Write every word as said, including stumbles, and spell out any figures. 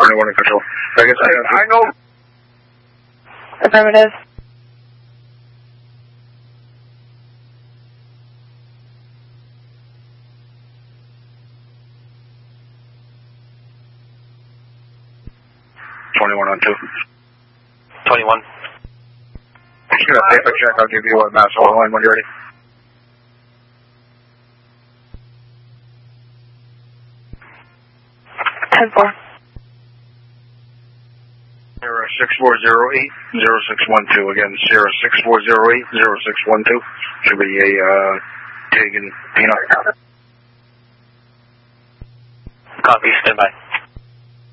twenty-one in control. I guess I, I know. Affirmative. twenty-one on two. twenty-one. Just gonna paper check. I'll give you a mass hold line when you're ready. ten four. Sierra six four zero eight zero six one two. Again, Sierra six four zero eight zero six one two. Should be a uh, Tig and Peanut. Copy. Stand by.